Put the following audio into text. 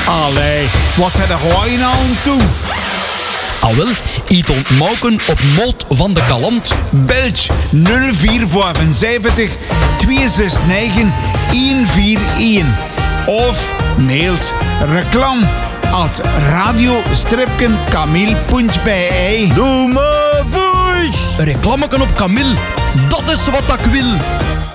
Allee, wat zijn er gewoon nou aan toe? Al wel, iets ontmoken op Mot van de Kalant. Belg 0475 269 141. Of mailt reclam at radio-kamil.be. Doe maar voice! Een reclameken op Camille, dat is wat ik wil.